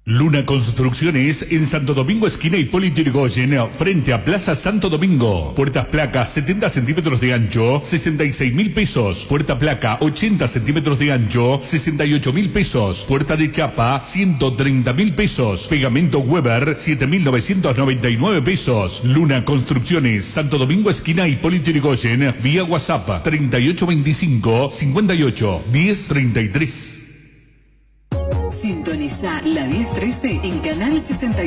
Luna Construcciones en Santo Domingo, esquina Hipólito Yrigoyen, frente a Plaza Santo Domingo. Puertas placa 70 centímetros de ancho, 66.000 pesos. Puerta placa 80 centímetros de ancho, 68.000 pesos. Puerta de chapa 130.000 pesos. Pegamento Weber 7.999 pesos. Luna Construcciones, Santo Domingo, esquina Hipólito Yrigoyen, vía WhatsApp 3825 58 1033. Sintoniza la 1013 en Canal 60.